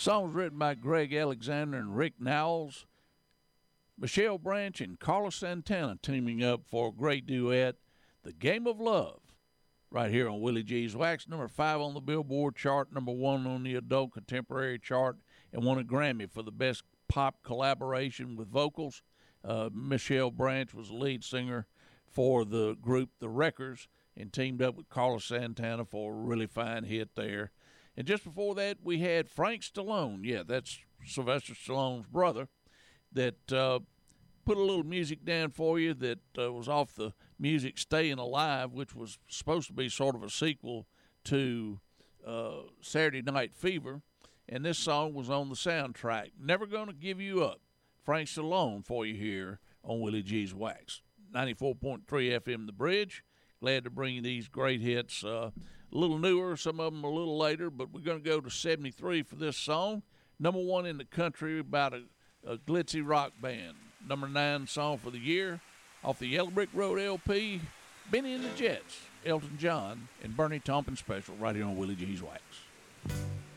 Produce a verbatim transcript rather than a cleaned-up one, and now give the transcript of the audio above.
Songs written by Greg Alexander and Rick Nowles. Michelle Branch and Carlos Santana teaming up for a great duet, The Game of Love, right here on Willie G's Wax. Number five on the Billboard chart, number one on the Adult Contemporary chart, and won a Grammy for the best pop collaboration with vocals. Uh, Michelle Branch was the lead singer for the group The Wreckers and teamed up with Carlos Santana for a really fine hit there. And just before that, we had Frank Stallone. Yeah, that's Sylvester Stallone's brother, that uh, put a little music down for you that uh, was off the music Staying Alive, which was supposed to be sort of a sequel to uh, Saturday Night Fever. And this song was on the soundtrack. Never Gonna Give You Up. Frank Stallone for you here on Willie G's Wax. ninety-four point three F M The Bridge. Glad to bring you these great hits. Uh, a little newer, some of them a little later, but we're going to go to seventy-three for this song. Number one in the country about a, a glitzy rock band. Number nine song for the year off the Yellow Brick Road L P, Benny and the Jets, Elton John, and Bernie Taupin special right here on Willie G's Wax.